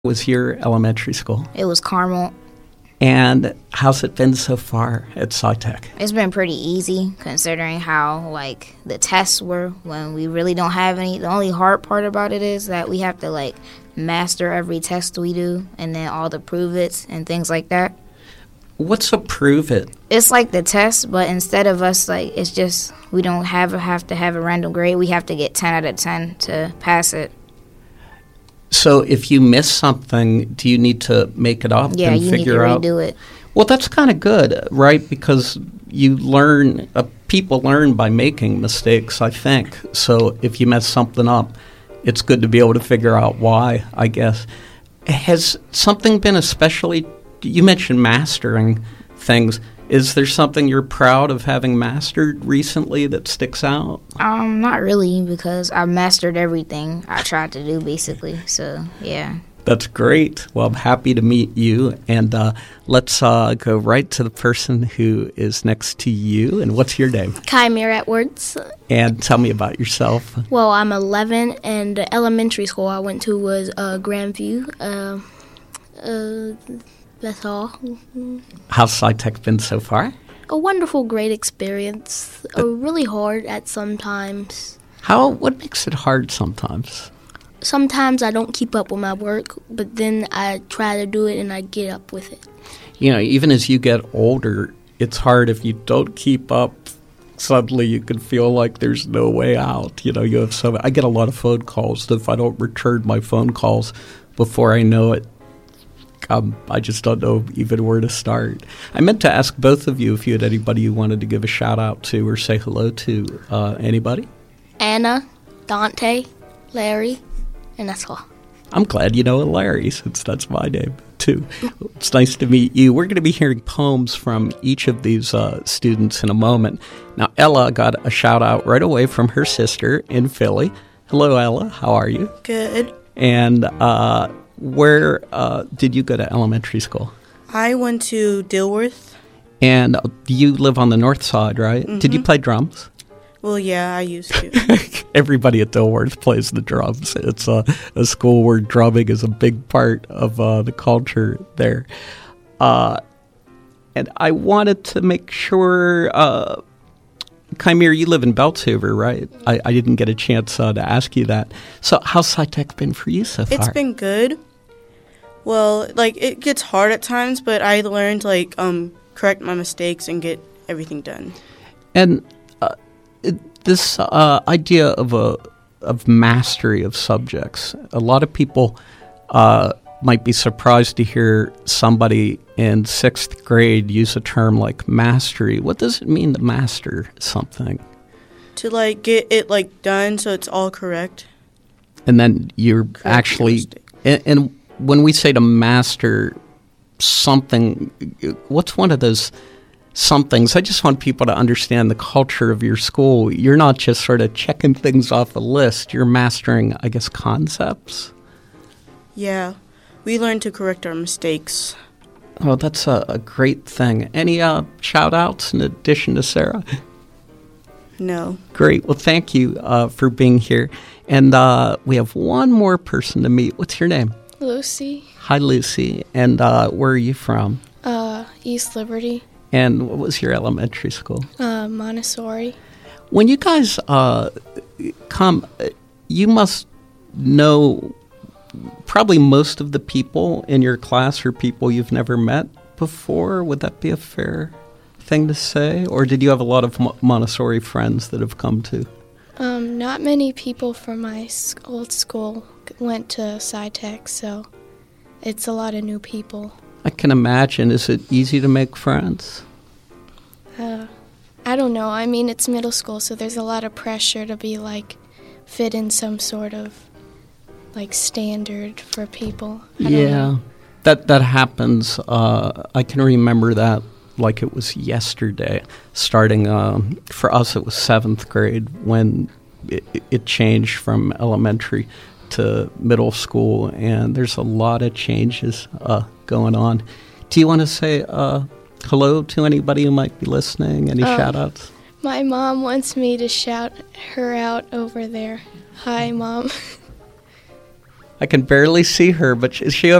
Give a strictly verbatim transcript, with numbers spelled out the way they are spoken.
was your elementary school? It was Carmel. And how's it been so far at SciTech? It's been pretty easy considering how, like, the tests were when we really don't have any. The only hard part about it is that we have to, like, master every test we do and then all the prove-its and things like that. What's a prove-it? It's like the test, but instead of us, like, it's just we don't have, have to have a random grade. We have to get ten out of ten to pass it. So if you miss something, do you need to make it up yeah, and you figure out? need to redo it. Well, that's kind of good, right? Because you learn, uh, people learn by making mistakes, I think. So if you mess something up, it's good to be able to figure out why, I guess. Has something been especially, you mentioned mastering things. Is there something you're proud of having mastered recently that sticks out? Um, not really, because I mastered everything I tried to do, basically. So, yeah. That's great. Well, I'm happy to meet you. And uh, let's uh, go right to the person who is next to you. And what's your name? Kymere Edwards. And tell me about yourself. Well, I'm eleven, and the elementary school I went to was uh, Grandview. Uh, uh, that's all. How's SciTech been so far? A wonderful, great experience. Uh, really hard at some times. How? What makes it hard sometimes? Sometimes I don't keep up with my work, but then I try to do it and I get up with it. You know, even as you get older, it's hard if you don't keep up. Suddenly you can feel like there's no way out. You know, you have so I get a lot of phone calls that if I don't return my phone calls before I know it, um, I just don't know even where to start. I meant to ask both of you if you had anybody you wanted to give a shout out to or say hello to. Uh, anybody? Anna, Dante, Larry. And that's all. I'm glad you know Larry, since that's my name, too. It's nice to meet you. We're going to be hearing poems from each of these uh, students in a moment. Now, Ella got a shout-out right away from her sister in Philly. Hello, Ella. How are you? Good. And uh, where uh, did you go to elementary school? I went to Dilworth. And uh, you live on the north side, right? Mm-hmm. Did you play drums? Well, yeah, I used to. Everybody at Dilworth plays the drums. It's a, a school where drumming is a big part of uh, the culture there. Uh, and I wanted to make sure, uh, Kymere, you live in Beltshoover, right? I, I didn't get a chance uh, to ask you that. So how's SciTech been for you so far? It's been good. Well, like, it gets hard at times, but I learned, like, um, correct my mistakes and get everything done. And this uh, idea of a of mastery of subjects, a lot of people uh, might be surprised to hear somebody in sixth grade use a term like mastery. What does it mean to master something? To, like, get it, like, done so it's all correct. And then you're correct actually, and, and when we say to master something, what's one of those some things? I just want people to understand the culture of your school. You're not just sort of checking things off a list. You're mastering, I guess, concepts. Yeah. We learn to correct our mistakes. Oh, that's a, a great thing. Any uh, shout-outs in addition to Sarah? No. Great. Well, thank you uh, for being here. And uh, we have one more person to meet. What's your name? Lucy. Hi, Lucy. And uh, where are you from? Uh, East Liberty. And what was your elementary school? Uh, Montessori. When you guys uh, come, you must know probably most of the people in your class are people you've never met before. Would that be a fair thing to say? Or did you have a lot of Montessori friends that have come to? Um, not many people from my old school went to SciTech, so it's a lot of new people. I can imagine. Is it easy to make friends? Uh, I don't know. I mean, it's middle school, so there's a lot of pressure to be, like, fit in some sort of, like, standard for people. I yeah, don't know. that that happens. Uh, I can remember that like it was yesterday. Starting um, for us, it was seventh grade when it, it changed from elementary to middle school, and there's a lot of changes uh, going on. Do you want to say uh, hello to anybody who might be listening? Any um, shout-outs? My mom wants me to shout her out over there. Hi, Mom. I can barely see her, but is she